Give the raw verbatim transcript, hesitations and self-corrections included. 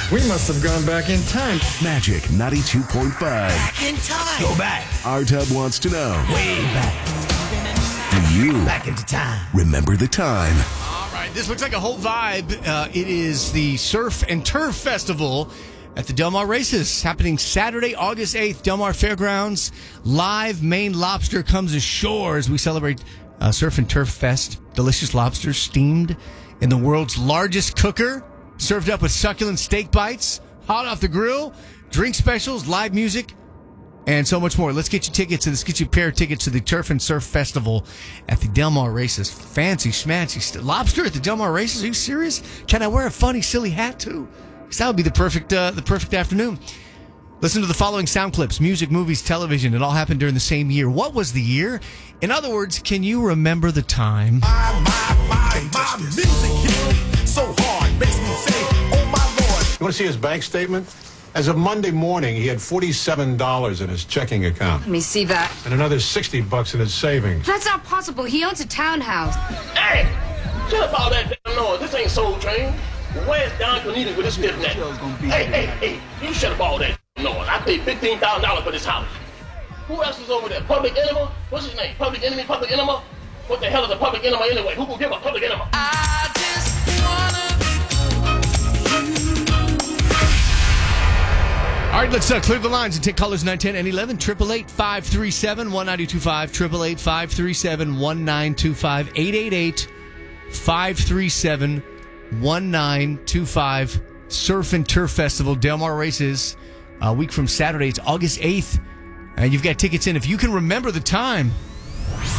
We must have gone back in time. Magic ninety-two point five. Back in time. Go back. R-Tub wants to know. Way back. Do you Back into time. remember the time? All right, this looks like a whole vibe. Uh, it is the Surf and Turf Festival at the Del Mar Races, happening Saturday, August eighth, Del Mar Fairgrounds. Live Maine Lobster comes ashore as we celebrate uh, Surf and Turf Fest. Delicious lobsters steamed in the world's largest cooker, served up with succulent steak bites, hot off the grill, drink specials, live music, and so much more. Let's get you tickets. Let's get you a pair of tickets to the Turf and Surf Festival at the Del Mar Races. Fancy schmancy st- lobster at the Del Mar Races. Are you serious? Can I wear a funny, silly hat too? Because that would be the perfect, uh, the perfect afternoon. Listen to the following sound clips: music, movies, television. It all happened during the same year. What was the year? In other words, can you remember the time? My, my, my, my music hit so hard makes me say, oh my Lord. You want to see his bank statement? As of Monday morning, he had forty-seven dollars in his checking account Let me see that. and another sixty bucks in his savings. That's not possible. He owns a townhouse. Hey, shut up all that damn noise. This ain't Soul Train. Where's Don Cornelius with his stiff neck? Hey, hey, hey, you shut up all that damn noise. I paid fifteen thousand dollars for this house. Who else is over there? Public Enema? What's his name? Public Enemy? Public Enema? What the hell is a Public Enema anyway? Who will give a Public Enema? I just wanna All right, let's uh, clear the lines and take callers nine ten and eleven. eight eight eight, five three seven, one nine two five. eight eight eight, five three seven, one nine two five. eight eight eight, five three seven, one nine two five. Surf and Turf Festival, Del Mar Races. A week from Saturday. It's August eighth. And you've got tickets in. If you can remember the time,